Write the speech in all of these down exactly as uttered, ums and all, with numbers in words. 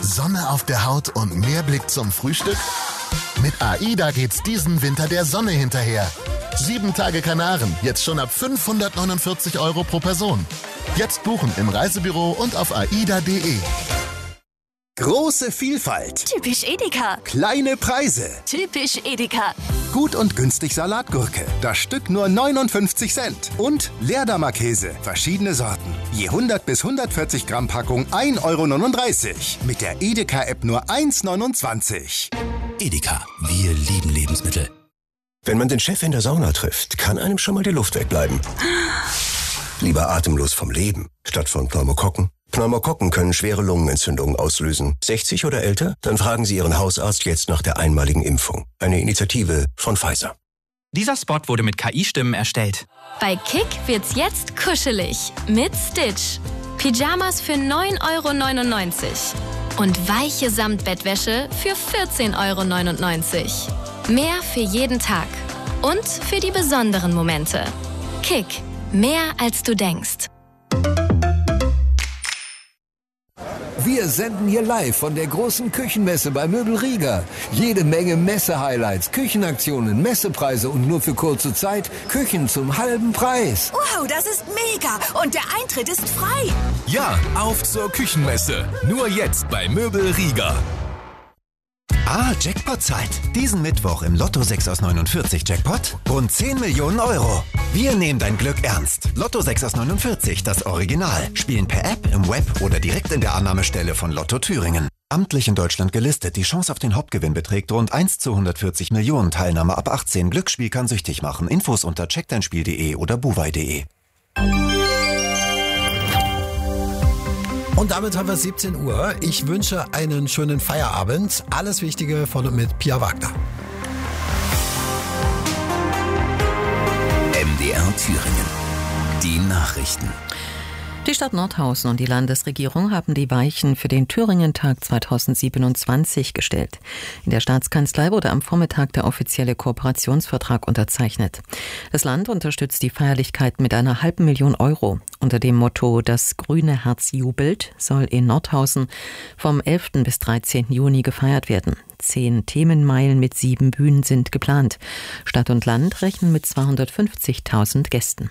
Sonne auf der Haut und mehr Blick zum Frühstück? Mit AIDA geht's diesen Winter der Sonne hinterher. Sieben Tage Kanaren, jetzt schon ab fünfhundertneunundvierzig Euro pro Person. Jetzt buchen im Reisebüro und auf aida punkt de. Große Vielfalt. Typisch Edeka. Kleine Preise. Typisch Edeka. Gut und günstig Salatgurke. Das Stück nur neunundfünfzig Cent. Und Leerdammer Käse. Verschiedene Sorten. Je hundert bis hundertvierzig Gramm Packung ein Euro neununddreißig. Mit der Edeka-App nur eins neunundzwanzig. Edeka. Wir lieben Lebensmittel. Wenn man den Chef in der Sauna trifft, kann einem schon mal die Luft wegbleiben. Lieber atemlos vom Leben, statt von Pneumokokken. Pneumokokken können schwere Lungenentzündungen auslösen. sechzig oder älter? Dann fragen Sie Ihren Hausarzt jetzt nach der einmaligen Impfung. Eine Initiative von Pfizer. Dieser Spot wurde mit K I-Stimmen erstellt. Bei Kick wird's jetzt kuschelig. Mit Stitch. Pyjamas für neun Euro neunundneunzig. Und weiche Samtbettwäsche für vierzehn Euro neunundneunzig. Mehr für jeden Tag. Und für die besonderen Momente. Kick. Mehr als du denkst. Wir senden hier live von der großen Küchenmesse bei Möbel Rieger. Jede Menge Messe-Highlights, Küchenaktionen, Messepreise und nur für kurze Zeit Küchen zum halben Preis. Wow, das ist mega. Und der Eintritt ist frei. Ja, auf zur Küchenmesse. Nur jetzt bei Möbel Rieger. Ah, Jackpot-Zeit. Diesen Mittwoch im Lotto sechs aus neunundvierzig Jackpot rund zehn Millionen Euro. Wir nehmen dein Glück ernst. Lotto sechs aus neunundvierzig, das Original. Spielen per App, im Web oder direkt in der Annahmestelle von Lotto Thüringen. Amtlich in Deutschland gelistet. Die Chance auf den Hauptgewinn beträgt rund eins zu hundertvierzig Millionen. Teilnahme ab achtzehn. Glücksspiel kann süchtig machen. Infos unter check dein spiel punkt de oder buwei punkt de. Und damit haben wir siebzehn Uhr. Ich wünsche einen schönen Feierabend. Alles Wichtige von und mit Pia Wagner. M D R Thüringen. Die Nachrichten. Die Stadt Nordhausen und die Landesregierung haben die Weichen für den Thüringen-Tag zweitausendsiebenundzwanzig gestellt. In der Staatskanzlei wurde am Vormittag der offizielle Kooperationsvertrag unterzeichnet. Das Land unterstützt die Feierlichkeit mit einer halben Million Euro. Unter dem Motto »Das grüne Herz jubelt« soll in Nordhausen vom elften bis dreizehnten Juni gefeiert werden. Zehn Themenmeilen mit sieben Bühnen sind geplant. Stadt und Land rechnen mit zweihundertfünfzigtausend Gästen.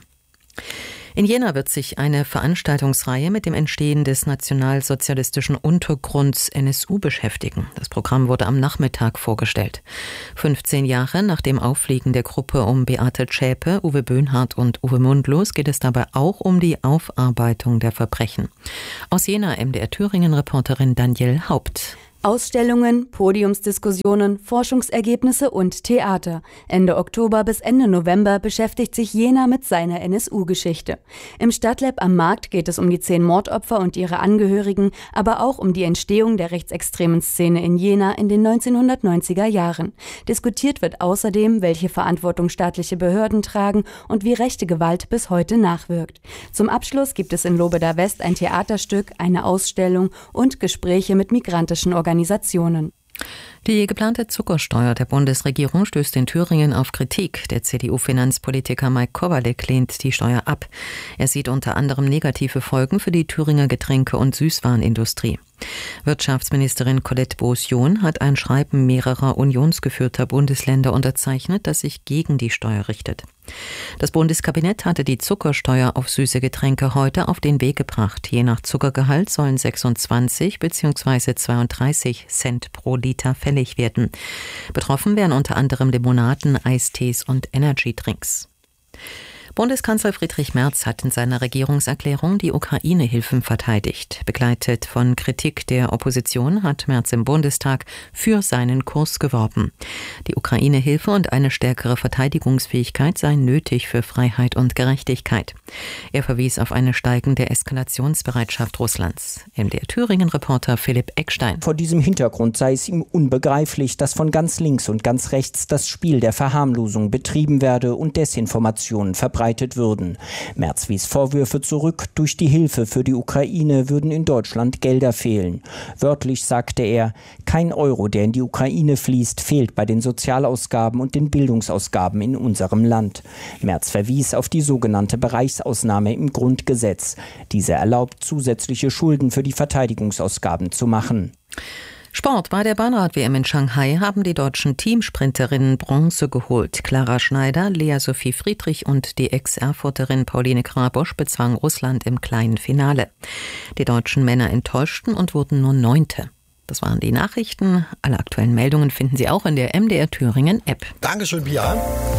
In Jena wird sich eine Veranstaltungsreihe mit dem Entstehen des nationalsozialistischen Untergrunds N S U beschäftigen. Das Programm wurde am Nachmittag vorgestellt. fünfzehn Jahre nach dem Auffliegen der Gruppe um Beate Zschäpe, Uwe Böhnhardt und Uwe Mundlos geht es dabei auch um die Aufarbeitung der Verbrechen. Aus Jena M D R Thüringen-Reporterin Danielle Haupt. Ausstellungen, Podiumsdiskussionen, Forschungsergebnisse und Theater. Ende Oktober bis Ende November beschäftigt sich Jena mit seiner N S U-Geschichte. Im Stadtlab am Markt geht es um die zehn Mordopfer und ihre Angehörigen, aber auch um die Entstehung der rechtsextremen Szene in Jena in den neunzehnhundertneunziger Jahren. Diskutiert wird außerdem, welche Verantwortung staatliche Behörden tragen und wie rechte Gewalt bis heute nachwirkt. Zum Abschluss gibt es in Lobeda West ein Theaterstück, eine Ausstellung und Gespräche mit migrantischen Organisationen. Organisationen. Die geplante Zuckersteuer der Bundesregierung stößt in Thüringen auf Kritik. Der C D U-Finanzpolitiker Mike Kowalek lehnt die Steuer ab. Er sieht unter anderem negative Folgen für die Thüringer Getränke- und Süßwarenindustrie. Wirtschaftsministerin Colette Beaussion hat ein Schreiben mehrerer unionsgeführter Bundesländer unterzeichnet, das sich gegen die Steuer richtet. Das Bundeskabinett hatte die Zuckersteuer auf süße Getränke heute auf den Weg gebracht. Je nach Zuckergehalt sollen sechsundzwanzig bzw. zweiunddreißig Cent pro Liter fällig werden. Betroffen wären unter anderem Limonaden, Eistees und Energydrinks. Bundeskanzler Friedrich Merz hat in seiner Regierungserklärung die Ukraine-Hilfen verteidigt. Begleitet von Kritik der Opposition hat Merz im Bundestag für seinen Kurs geworben. Die Ukraine-Hilfe und eine stärkere Verteidigungsfähigkeit seien nötig für Freiheit und Gerechtigkeit. Er verwies auf eine steigende Eskalationsbereitschaft Russlands. M D R Thüringen-Reporter Philipp Eckstein. Vor diesem Hintergrund sei es ihm unbegreiflich, dass von ganz links und ganz rechts das Spiel der Verharmlosung betrieben werde und Desinformationen verbreitet begleitet würden. Merz wies Vorwürfe zurück, durch die Hilfe für die Ukraine würden in Deutschland Gelder fehlen. Wörtlich sagte er, kein Euro, der in die Ukraine fließt, fehlt bei den Sozialausgaben und den Bildungsausgaben in unserem Land. Merz verwies auf die sogenannte Bereichsausnahme im Grundgesetz. Diese erlaubt, zusätzliche Schulden für die Verteidigungsausgaben zu machen. Sport. Bei der Bahnrad-W M in Shanghai haben die deutschen Teamsprinterinnen Bronze geholt. Clara Schneider, Lea Sophie Friedrich und die Ex-Erfurterin Pauline Krabosch bezwangen Russland im kleinen Finale. Die deutschen Männer enttäuschten und wurden nur Neunte. Das waren die Nachrichten. Alle aktuellen Meldungen finden Sie auch in der M D R Thüringen App. Dankeschön, Pia.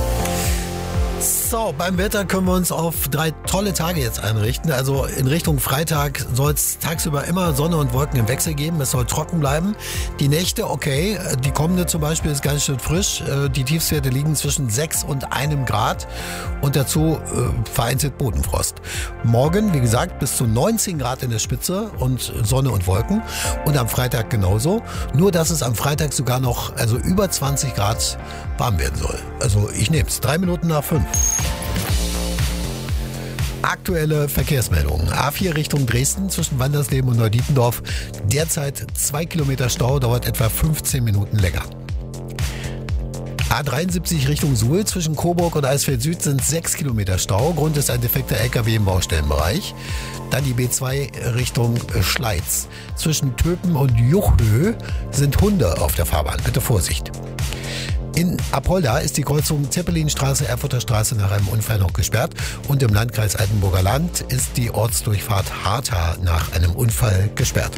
So, beim Wetter können wir uns auf drei tolle Tage jetzt einrichten. Also in Richtung Freitag soll es tagsüber immer Sonne und Wolken im Wechsel geben. Es soll trocken bleiben. Die Nächte, okay. Die kommende zum Beispiel ist ganz schön frisch. Die Tiefstwerte liegen zwischen sechs und einem Grad. Und dazu äh, vereinzelt Bodenfrost. Morgen, wie gesagt, bis zu neunzehn Grad in der Spitze und Sonne und Wolken. Und am Freitag genauso. Nur, dass es am Freitag sogar noch, also über zwanzig Grad warm werden soll. Also ich nehme es. Drei Minuten nach fünf. Aktuelle Verkehrsmeldungen. A vier Richtung Dresden zwischen Wandersleben und Neudietendorf. Derzeit zwei Kilometer Stau, dauert etwa fünfzehn Minuten länger. A dreiundsiebzig Richtung Suhl zwischen Coburg und Eisfeld Süd sind sechs Kilometer Stau. Grund ist ein defekter L K W im Baustellenbereich. Dann die B zwei Richtung Schleiz. Zwischen Töpen und Juchhö sind Hunde auf der Fahrbahn. Bitte Vorsicht. In Apolda ist die Kreuzung Zeppelinstraße, Erfurter Straße nach einem Unfall noch gesperrt. Und im Landkreis Altenburger Land ist die Ortsdurchfahrt Hartha nach einem Unfall gesperrt.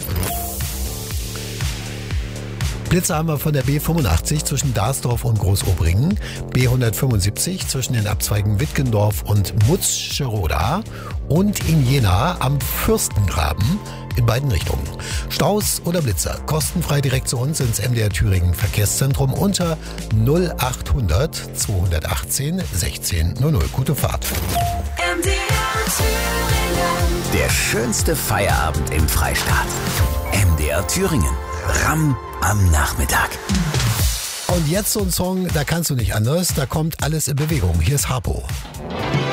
Blitze haben wir von der B fünfundachtzig zwischen Darsdorf und Großobringen, B hundertfünfundsiebzig zwischen den Abzweigen Wittgendorf und Mutzscheroda und in Jena am Fürstengraben in beiden Richtungen. Staus oder Blitzer, kostenfrei direkt zu uns ins M D R Thüringen Verkehrszentrum unter null achthundert zweihundertachtzehn sechzehn null null. Gute Fahrt. M D R Thüringen. Der schönste Feierabend im Freistaat. M D R Thüringen. Ramm am Nachmittag. Und jetzt so ein Song, da kannst du nicht anders. Da kommt alles in Bewegung. Hier ist Harpo.